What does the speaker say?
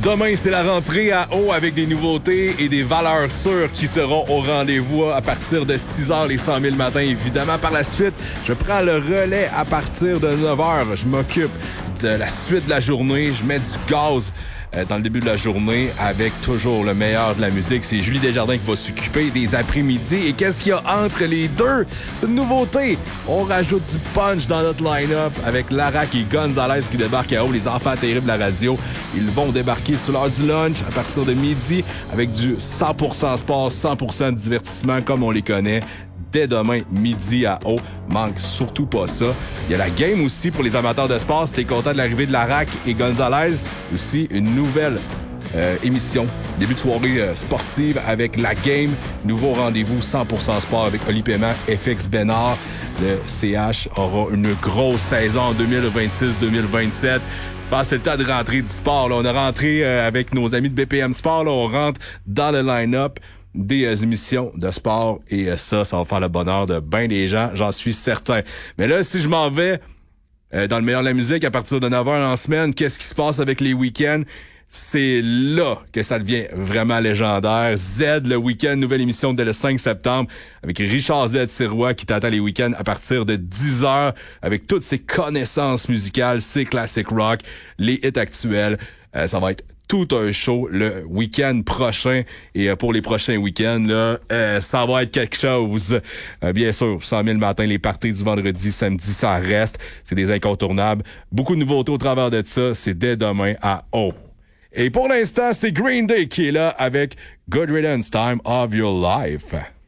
Demain, c'est la rentrée à Haut avec des nouveautés et des valeurs sûres qui seront au rendez-vous à partir de 6h les 100 000 matin. Évidemment, par la suite, je prends le relais à partir de 9h. Je m'occupe de la suite de la journée. Je mets du gaz dans le début de la journée avec toujours le meilleur de la musique. C'est Julie Desjardins qui va s'occuper des après-midi. Et qu'est-ce qu'il y a entre les deux? C'est une nouveauté. On rajoute du punch dans notre line-up avec Larac et Gonzalez qui débarquent à Haut, les enfants terribles de la radio. Ils vont débarquer sur l'heure du lunch à partir de midi avec du 100% sport, 100% de divertissement comme on les connaît. Dès demain, midi à Haut. Manque surtout pas ça. Il y a la game aussi pour les amateurs de sport. Si t'es content de l'arrivée de Larac et Gonzalez, aussi une nouvelle émission. Début de soirée sportive avec la game. Nouveau rendez-vous 100% sport avec Oli Paiement, FX Bénard. Le CH aura une grosse saison en 2026-2027. C'est le temps de rentrer du sport. Là. On a rentré avec nos amis de BPM Sport. Là. On rentre dans le line-up des émissions de sport et ça va faire le bonheur de bien des gens, j'en suis certain. Mais là, si je m'en vais dans le meilleur de la musique à partir de 9h en semaine, qu'est-ce qui se passe avec les week-ends? C'est là que ça devient vraiment légendaire. Z, le week-end, nouvelle émission dès le 5 septembre avec Richard Z. Sirois qui t'attend les week-ends à partir de 10h avec toutes ses connaissances musicales, ses classic rock, les hits actuels. Ça va être tout un show le week-end prochain et pour les prochains week-ends, là, ça va être quelque chose. Bien sûr, 100 000 matin, les parties du vendredi, samedi, ça reste. C'est des incontournables. Beaucoup de nouveautés au travers de ça. C'est dès demain à Haut. Et pour l'instant, c'est Green Day qui est là avec Good Riddance Time of Your Life.